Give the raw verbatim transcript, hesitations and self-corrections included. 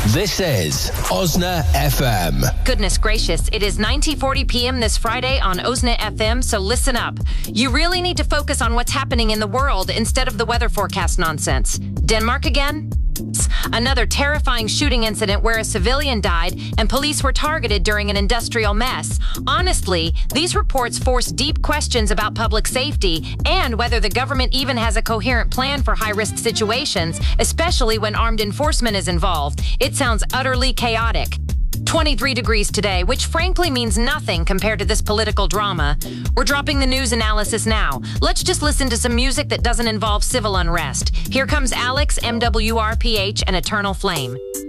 This is Osna F M. Goodness gracious, it is nine forty p.m. this Friday on Osna F M, so listen up. You really need to focus on what's happening in the world instead of the weather forecast nonsense. Denmark again? Another terrifying shooting incident where a civilian died and police were targeted during an industrial mess. Honestly, these reports force deep questions about public safety and whether the government even has a coherent plan for high-risk situations, especially when armed enforcement is involved. It sounds utterly chaotic. twenty-three degrees today, which frankly means nothing compared to this political drama. We're dropping the news analysis now. Let's just listen to some music that doesn't involve civil unrest. Here comes Alex, M W R P H, and Eternal Flame.